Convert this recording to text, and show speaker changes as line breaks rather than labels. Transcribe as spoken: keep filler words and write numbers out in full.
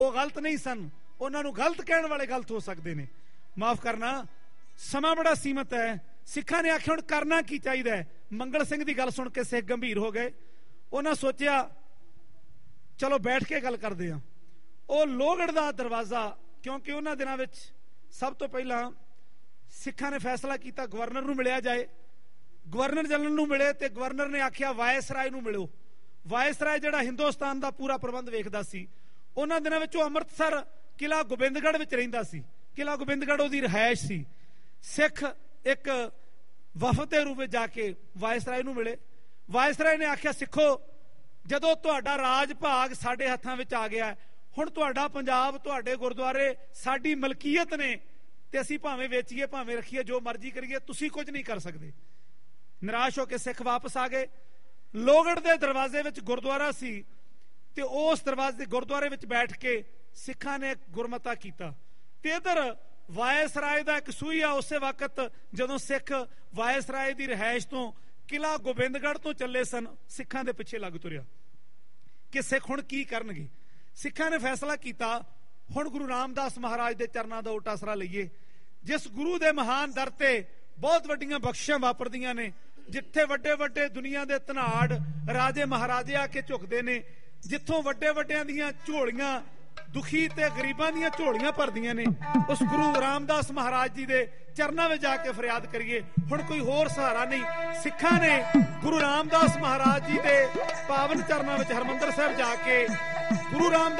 ਉਹ ਗਲਤ ਨਹੀਂ ਸਨ, ਉਹਨਾਂ ਨੂੰ ਗਲਤ ਕਹਿਣ ਵਾਲੇ ਗਲਤ ਹੋ ਸਕਦੇ ਨੇ। ਮਾਫ ਕਰਨਾ, ਸਮਾਂ ਬੜਾ ਸੀਮਤ ਹੈ। ਸਿੱਖਾਂ ਨੇ ਆਖਿਆ ਹੁਣ ਕਰਨਾ ਕੀ ਚਾਹੀਦਾ ਹੈ। ਮੰਗਲ ਸਿੰਘ ਦੀ ਗੱਲ ਸੁਣ ਕੇ ਸਿੱਖ ਗੰਭੀਰ ਹੋ ਗਏ। ਉਹਨਾਂ ਸੋਚਿਆ ਚਲੋ ਬੈਠ ਕੇ ਗੱਲ ਕਰਦੇ ਹਾਂ। ਉਹ ਲੋਹਗੜ੍ਹ ਦਾ ਦਰਵਾਜ਼ਾ, ਕਿਉਂਕਿ ਉਹਨਾਂ ਦਿਨਾਂ ਵਿੱਚ ਸਭ ਤੋਂ ਪਹਿਲਾਂ ਸਿੱਖਾਂ ਨੇ ਫੈਸਲਾ ਕੀਤਾ ਗਵਰਨਰ ਨੂੰ ਮਿਲਿਆ ਜਾਏ। ਗਵਰਨਰ ਜਨਰਲ ਨੂੰ ਮਿਲੇ ਤੇ ਗਵਰਨਰ ਨੇ ਆਖਿਆ ਵਾਇਸਰਾਏ ਨੂੰ ਮਿਲੋ। ਵਾਇਸਰਾਏ ਜਿਹੜਾ ਹਿੰਦੁਸਤਾਨ ਦਾ ਪੂਰਾ ਪ੍ਰਬੰਧ ਵੇਖਦਾ ਸੀ। ਉਹਨਾਂ ਦਿਨਾਂ ਵਿੱਚ ਉਹ ਅੰਮ੍ਰਿਤਸਰ ਕਿਲ੍ਹਾ ਗੋਬਿੰਦਗੜ੍ਹ ਵਿੱਚ ਰਹਿੰਦਾ ਸੀ। ਕਿਲ੍ਹਾ ਗੋਬਿੰਦਗੜ੍ਹ ਉਹਦੀ ਰਿਹਾਇਸ਼ ਸੀ। ਸਿੱਖ ਇੱਕ ਵਫਦ ਦੇ ਰੂਪ ਵਿੱਚ ਜਾ ਕੇ ਵਾਇਸਰਾਏ ਨੂੰ ਮਿਲੇ। ਵਾਇਸਰਾਏ ਨੇ ਆਖਿਆ ਸਿੱਖੋ, ਜਦੋਂ ਤੁਹਾਡਾ ਰਾਜ ਭਾਗ ਸਾਡੇ ਹੱਥਾਂ ਵਿੱਚ ਆ ਗਿਆ, ਹੁਣ ਤੁਹਾਡਾ ਪੰਜਾਬ, ਤੁਹਾਡੇ ਗੁਰਦੁਆਰੇ ਸਾਡੀ ਮਲਕੀਅਤ ਨੇ ਤੇ ਅਸੀਂ ਭਾਵੇਂ ਵੇਚੀਏ ਭਾਵੇਂ ਰੱਖੀਏ, ਜੋ ਮਰਜ਼ੀ ਕਰੀਏ, ਤੁਸੀਂ ਕੁਝ ਨਹੀਂ ਕਰ ਸਕਦੇ। ਨਿਰਾਸ਼ ਹੋ ਕੇ ਸਿੱਖ ਵਾਪਸ ਆ ਗਏ। ਲੋਹਗੜ੍ਹ ਦੇ ਦਰਵਾਜ਼ੇ ਵਿੱਚ ਗੁਰਦੁਆਰਾ ਸੀ ਤੇ ਉਸ ਦਰਵਾਜ਼ੇ ਗੁਰਦੁਆਰੇ ਵਿੱਚ ਬੈਠ ਕੇ ਸਿੱਖਾਂ ਨੇ ਗੁਰਮਤਾ ਕੀਤਾ। ਤੇ ਇਧਰ ਵਾਇਸਰਾਏ ਦਾ ਇੱਕ ਸੂਹੀਆ ਉਸੇ ਵਕਤ ਜਦੋਂ ਸਿੱਖ ਵਾਇਸਰਾਏ ਦੀ ਰਿਹਾਇਸ਼ ਤੋਂ ਕਿਲ੍ਹਾ ਗੋਬਿੰਦਗੜ੍ਹ ਤੋਂ ਚੱਲੇ ਸਨ, ਸਿੱਖਾਂ ਦੇ ਪਿੱਛੇ ਲੱਗ ਤੁਰਿਆ ਕਿ ਸਿੱਖ ਹੁਣ ਕੀ ਕਰਨਗੇ। ਸਿੱਖਾਂ ਨੇ ਫੈਸਲਾ ਕੀਤਾ ਹੁਣ ਗੁਰੂ ਰਾਮਦਾਸ ਮਹਾਰਾਜ ਦੇ ਚਰਨਾਂ ਦਾ ਓਟ ਆਸਰਾ ਲਈਏ, ਜਿਸ ਗੁਰੂ ਦੇ ਮਹਾਨ ਦਰ ਤੇ ਬਹੁਤ ਵੱਡੀਆਂ ਬਖਸ਼ਿਸ਼ਾਂ ਵਾਪਰਦੀਆਂ ਨੇ, ਜਿੱਥੇ ਵੱਡੇ ਵੱਡੇ ਦੁਨੀਆ ਦੇ ਧਨਾੜ ਰਾਜੇ ਮਹਾਰਾਜੇ ਆ ਕੇ ਝੁਕਦੇ ਨੇ, ਜਿੱਥੋਂ ਵੱਡੇ ਵੱਡਿਆਂ ਦੀਆਂ ਝੋਲੀਆਂ ਦੁਖੀ ਤੇ ਗਰੀਬਾਂ ਦੀਆਂ ਝੋਲੀਆਂ ਭਰਦੀਆਂ ਨੇ, ਉਸ ਗੁਰੂ ਰਾਮਦਾਸ ਮਹਾਰਾਜ ਜੀ ਦੇ ਚਰਨਾਂ ਵਿੱਚ ਜਾ ਕੇ ਫਰਿਆਦ ਕਰੀਏ। ਹੁਣ ਕੋਈ ਹੋਰ ਸਹਾਰਾ ਨਹੀਂ। ਸਿੱਖਾਂ ਨੇ ਗੁਰੂ ਰਾਮਦਾਸ ਮਹਾਰਾਜ ਜੀ ਦੇ ਪਾਵਨ ਚਰਨਾਂ ਵਿੱਚ ਹਰਮੰਦਰ ਸਾਹਿਬ ਜਾ ਕੇ ਗੁਰੂ ਰਾਮਦਾਸ